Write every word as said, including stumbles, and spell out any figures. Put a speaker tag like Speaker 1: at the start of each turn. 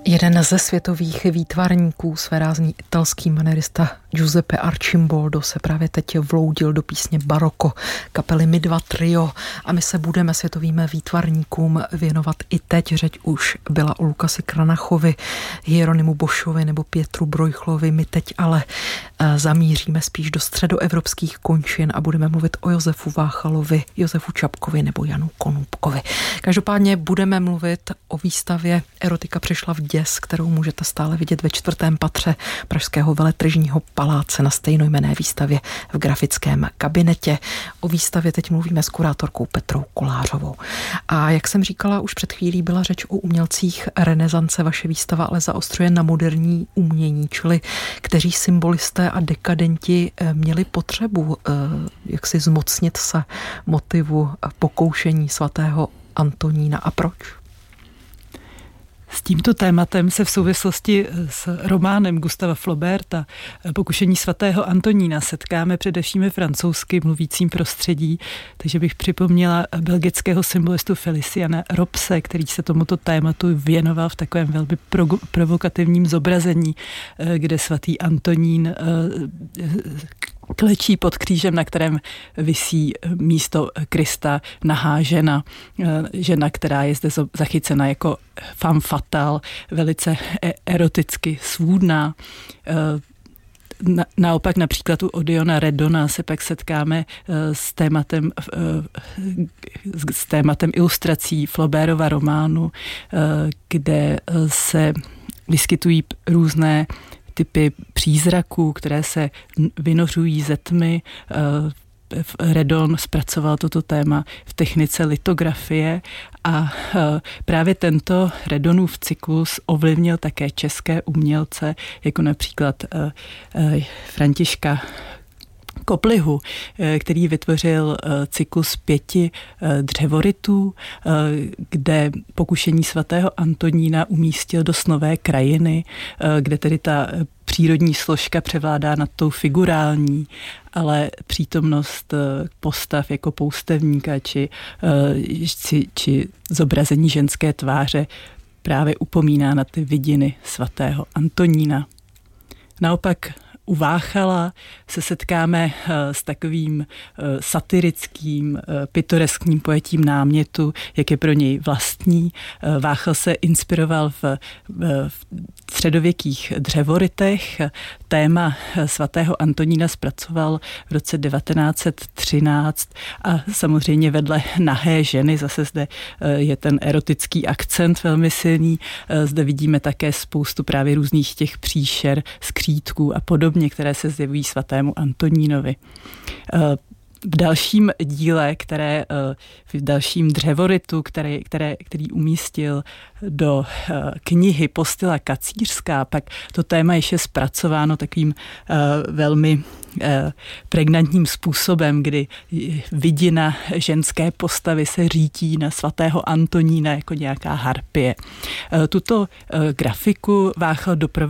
Speaker 1: Jeden ze světových výtvarníků, svérázný italský manerista Giuseppe Arcimboldo se právě teď vloudil do písně Baroko kapely My dva Trio a my se budeme světovým výtvarníkům věnovat i teď. Řeč už byla o Lukasi Kranachovi, Hieronymu Bošovi nebo Pietru Brojchlovi. My teď ale zamíříme spíš do středoevropských končin a budeme mluvit o Josefu Váchalovi, Josefu Čapkovi nebo Janu Konůbkovi. Každopádně budeme mluvit o výstavě Erotika přešla v děs, kterou můžete stále vidět ve čtvrtém patře Pražského veletržního paláce na stejnojmenné výstavě v grafickém kabinetě. O výstavě teď mluvíme s kurátorkou Petrou Kolářovou. A jak jsem říkala, už před chvílí byla řeč o umělcích renesance. Vaše výstava ale zaostřuje na moderní umění, čili kteří symbolisté a dekadenti měli potřebu jak si zmocnit se motivu pokoušení svatého Antonína a proč?
Speaker 2: S tímto tématem se v souvislosti s románem Gustava Flauberta Pokušení svatého Antonína setkáme především ve francouzsky mluvícím prostředí, takže bych připomněla belgického symbolistu Feliciana Robse, který se tomuto tématu věnoval v takovém velmi pro- provokativním zobrazení, kde svatý Antonín klečí pod křížem, na kterém visí místo Krista nahá žena. Žena, která je zde zachycena jako femme fatale, velice eroticky svůdná. Na, naopak například u Odiona Redona se pak setkáme s tématem, s tématem ilustrací Flaubertova románu, kde se vyskytují různé typy přízraků, které se vynořují ze tmy. Redon zpracoval toto téma v technice litografie a právě tento Redonův cyklus ovlivnil také české umělce, jako například Františka Koplihu, který vytvořil cyklus pěti dřevorytů, kde pokušení svatého Antonína umístil do snové krajiny, kde tedy ta přírodní složka převládá nad tou figurální, ale přítomnost postav jako poustevníka či, či, či zobrazení ženské tváře právě upomíná na ty vidiny svatého Antonína. Naopak u Váchala se setkáme s takovým satirickým, pitoreskním pojetím námětu, jak je pro něj vlastní. Váchal se inspiroval v, v středověkých dřevorytech. Téma svatého Antonína zpracoval v roce devatenáct set třináct a samozřejmě vedle nahé ženy, zase zde je ten erotický akcent velmi silný. Zde vidíme také spoustu právě různých těch příšer, skřítků a podobně, které se zjevují svatému Antonínovi. V dalším díle, které, v dalším dřevorytu, které, které, který umístil do knihy Postila kacířská, pak to téma ještě zpracováno takovým velmi pregnantním způsobem, kdy vidina ženské postavy se řítí na svatého Antonína jako nějaká harpie. Tuto grafiku Váchal doprovázel